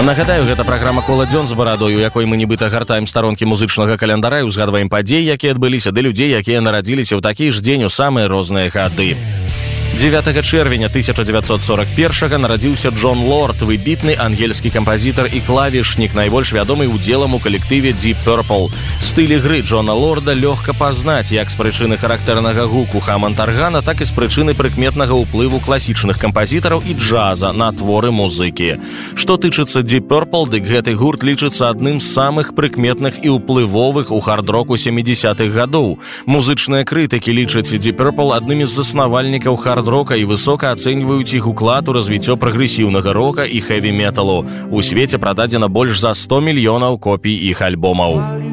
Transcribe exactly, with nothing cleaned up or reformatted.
Нагадаю, гэта праграма «Кола дзён з барадой», у якой мы нібыта гартаем старонкі музычнага каляндара і узгадваем падзеі, якія адбыліся, ды людзей, якія нарадзіліся ў такі ж дзень у самыя розныя гады. дзевятага чэрвеня тысяча дзевяцьсот сорок першага нарадзіўся Джон Лорд, выбітны ангельскі кампазітар і клавішнік, найбольш вядомы ўдзелам у калектыве Deep Purple. Стыль ігры Джона Лорда лёгка пазнаць як з прычыны характэрнага гуку Хаммонд-аргана, так і з прычыны прыкметнага ўплыву класічных кампазітараў і джаза на творы музыкі. Што тычыцца Deep Purple, дык гэты гурт лічыцца адным з самых прыкметных і ўплывовых у хард-року сямідзесятых гадоў. Музычныя крытыкі лічаць Deep Purple аднымі з заснавальнікаў хард рока і высока ацэньваюць іх уклад у развіццё прагрэсіўнага рока і хэві-металу. У свеце прададзена больш за сто мільёнаў копій іх альбомаў.